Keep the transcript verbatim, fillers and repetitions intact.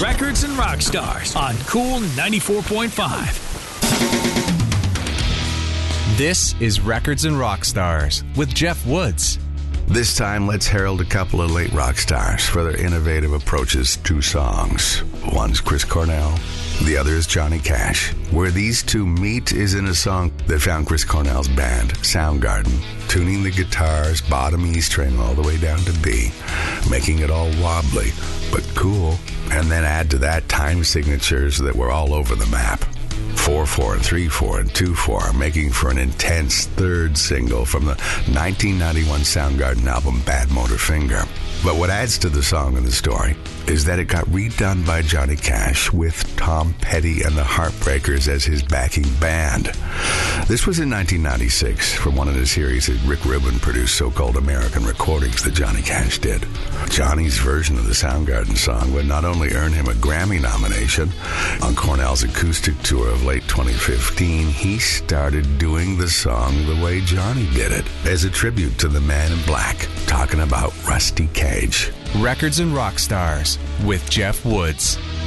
Records and Rock Stars on Cool ninety-four point five. This is Records and Rock Stars with Jeff Woods. This time, let's herald a couple of late rock stars for their innovative approaches to songs. One's Chris Cornell, the other is Johnny Cash. Where these two meet is in a song that found Chris Cornell's band, Soundgarden, tuning the guitars bottom E string all the way down to B, making it all wobbly but cool, and then add to that time signatures that were all over the map. four four and three four and two four, making for an intense third single from the nineteen ninety-one Soundgarden album Bad Motor Finger. But what adds to the song and the story is that it got redone by Johnny Cash with Tom Petty and the Heartbreakers as his backing band. This was in nineteen ninety-six from one of the series that Rick Rubin produced, so-called American Recordings, that Johnny Cash did. Johnny's version of the Soundgarden song would not only earn him a Grammy nomination on Cornell's acoustic tour of late twenty fifteen, he started doing the song the way Johnny did it, as a tribute to the Man in Black, talking about Rusty Cage. Records and Rock Stars with Jeff Woods.